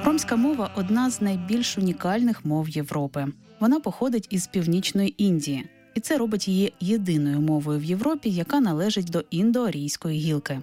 Ромська мова – одна з найбільш унікальних мов Європи. Вона походить із Північної Індії. І це робить її єдиною мовою в Європі, яка належить до індоарійської гілки.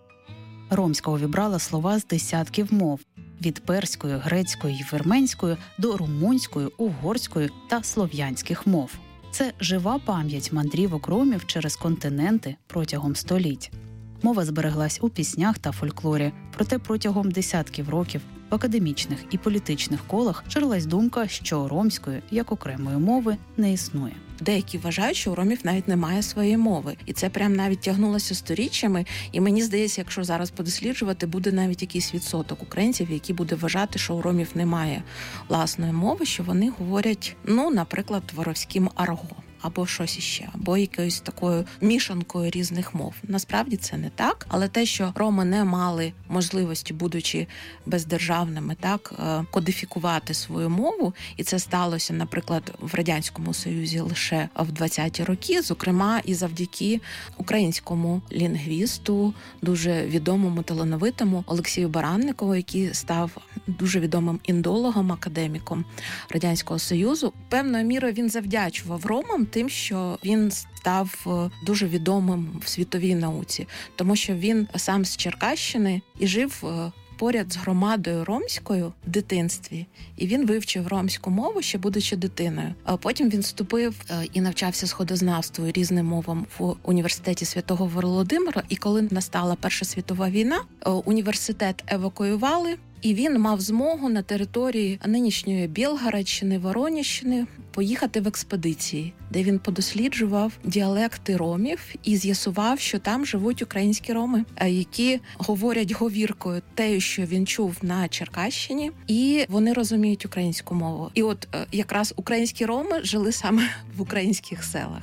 Ромська увібрала слова з десятків мов – від перської, грецької й вірменської до румунської, угорської та слов'янських мов. Це жива пам'ять мандрівок ромів через континенти протягом століть. Мова збереглась у піснях та фольклорі, проте протягом десятків років в академічних і політичних колах ширилась думка, що ромської, як окремої мови, не існує. Деякі вважають, що у ромів навіть немає своєї мови. І це прям навіть тягнулося сторіччями. І мені здається, якщо зараз подосліджувати, буде навіть якийсь відсоток українців, які буде вважати, що у ромів немає власної мови, що вони говорять, наприклад, воровським арго. Або щось іще, або якоюсь такою мішанкою різних мов. Насправді це не так, але те, що роми не мали можливості, будучи бездержавними, кодифікувати свою мову, і це сталося, наприклад, в Радянському Союзі лише в 20-ті роки, зокрема і завдяки українському лінгвісту, дуже відомому, талановитому Олексію Баранникову, який став дуже відомим індологом, академіком Радянського Союзу. Певною мірою він завдячував ромам тим, що він став дуже відомим в світовій науці, тому що він сам з Черкащини і жив поряд з громадою ромською в дитинстві, і він вивчив ромську мову, ще будучи дитиною. А потім він вступив і навчався сходознавству і різним мовам в університеті Святого Володимира, і коли настала Перша світова війна, університет евакуювали, і він мав змогу на території нинішньої Білгородщини, Воронежщини поїхати в експедиції, де він подосліджував діалекти ромів і з'ясував, що там живуть українські роми, які говорять говіркою те, що він чув на Черкащині, і вони розуміють українську мову. І от якраз українські роми жили саме в українських селах.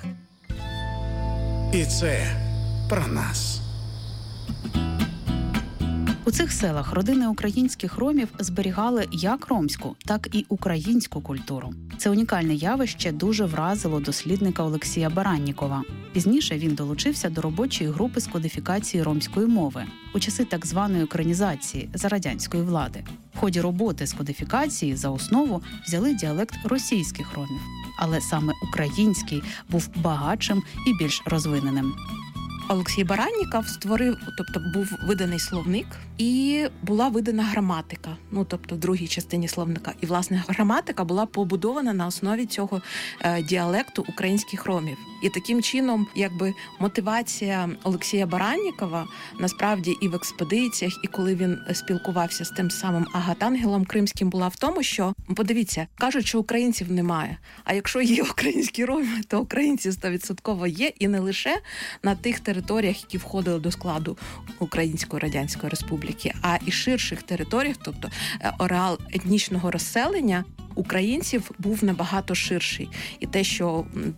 І це про нас. У цих селах родини українських ромів зберігали як ромську, так і українську культуру. Це унікальне явище дуже вразило дослідника Олексія Бараннікова. Пізніше він долучився до робочої групи з кодифікації ромської мови у часи так званої українізації за радянської влади. В ході роботи з кодифікації за основу взяли діалект російських ромів. Але саме український був багатшим і більш розвиненим. Олексій Баранніков створив, був виданий словник і була видана граматика, в другій частині словника. І, власне, граматика була побудована на основі цього діалекту українських ромів. І таким чином, мотивація Олексія Бараннікова, насправді, і в експедиціях, і коли він спілкувався з тим самим Агатангелом Кримським, була в тому, що, подивіться, кажуть, що українців немає. А якщо є українські роми, то українці 100% є, і не лише на тих територіях, які входили до складу Української Радянської Республіки, а і ширших територіях, тобто ареал етнічного розселення українців був набагато ширший. І те, що